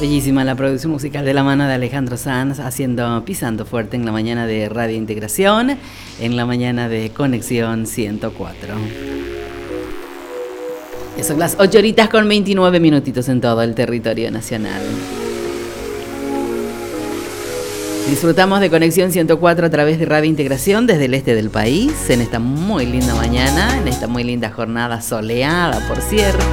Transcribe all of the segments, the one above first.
Bellísima la producción musical de la mano de Alejandro Sanz, pisando fuerte en la mañana de Radio Integración, en la mañana de Conexión 104. Son las 8 horas con 29 minutitos en todo el territorio nacional. Disfrutamos de Conexión 104 a través de Radio Integración desde el este del país, en esta muy linda mañana, en esta muy linda jornada soleada, por cierto.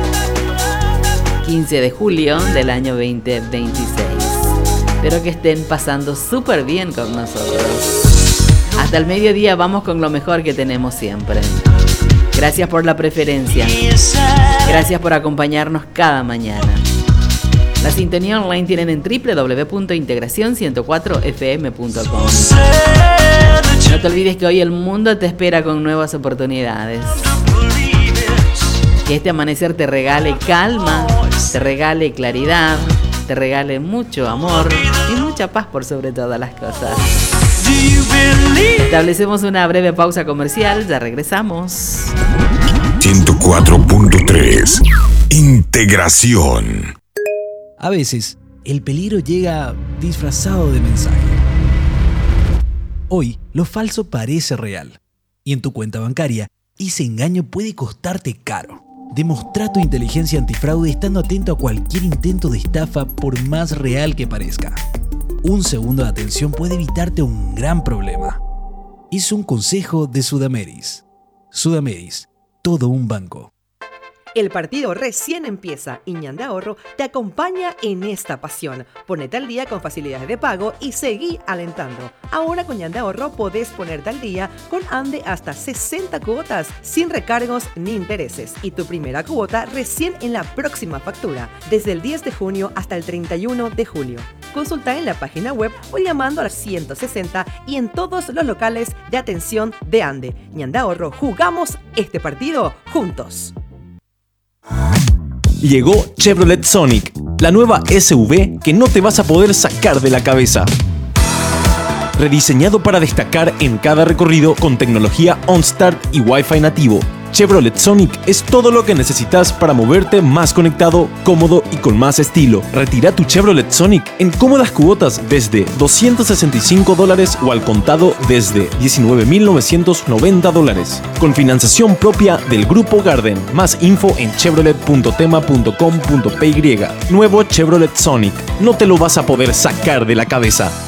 15 de julio del año 2026. Espero que estén pasando súper bien con nosotros. Hasta el mediodía vamos con lo mejor que tenemos siempre. Gracias por la preferencia. Gracias por acompañarnos cada mañana. La sintonía online tienen en www.integracion104fm.com. No te olvides que hoy el mundo te espera con nuevas oportunidades. Que este amanecer te regale calma, te regale claridad, te regale mucho amor y mucha paz por sobre todas las cosas. Establecemos una breve pausa comercial, ya regresamos. 104.3 Integración. A veces, el peligro llega disfrazado de mensaje. Hoy, lo falso parece real. Y en tu cuenta bancaria, ese engaño puede costarte caro. Demostra tu inteligencia antifraude estando atento a cualquier intento de estafa por más real que parezca. Un segundo de atención puede evitarte un gran problema. Es un consejo de Sudameris. Sudameris, todo un banco. El partido recién empieza y Ñande Ahorro te acompaña en esta pasión. Ponete al día con facilidades de pago y seguí alentando. Ahora con Ñande Ahorro podés ponerte al día con Ande hasta 60 cuotas sin recargos ni intereses. Y tu primera cuota recién en la próxima factura, desde el 10 de junio hasta el 31 de julio. Consulta en la página web o llamando al 160 y en todos los locales de atención de Ande. Ñande Ahorro, jugamos este partido juntos. Llegó Chevrolet Sonic, la nueva SUV que no te vas a poder sacar de la cabeza. Rediseñado para destacar en cada recorrido con tecnología OnStart y Wi-Fi nativo, Chevrolet Sonic es todo lo que necesitas para moverte más conectado, cómodo y con más estilo. Retira tu Chevrolet Sonic en cómodas cuotas desde $265 o al contado desde $19,990. Con financiación propia del Grupo Garden. Más info en chevrolet.tema.com.py. Nuevo Chevrolet Sonic. No te lo vas a poder sacar de la cabeza.